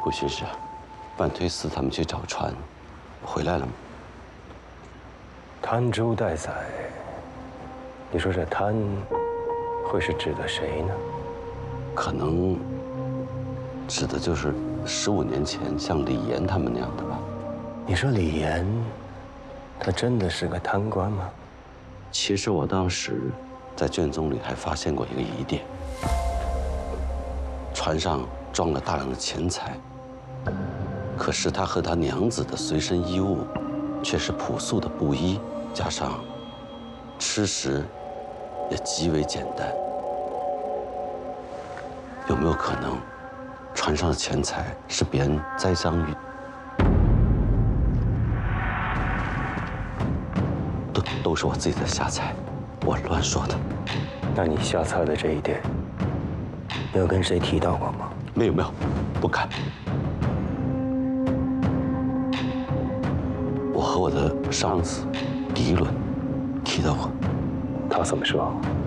胡巡视，半推司他们去找船，回来了吗？ 贪州待宰，你说这贪会是指的谁呢？ 可能指的就是15年前像李岩他们那样的吧。 你说李岩，他真的是个贪官吗？ 其实我当时在卷宗里还发现过一个疑点：船上装了大量的钱财，可是他和他娘子的随身衣物却是朴素的布衣，加上吃食也极为简单。有没有可能，船上的钱财是别人栽赃于？都是我自己的瞎猜，我乱说的。 那你瞎猜的这一点，你有跟谁提到过吗？ 没有，不敢。我和我的上司狄伦提到过。 他怎么说？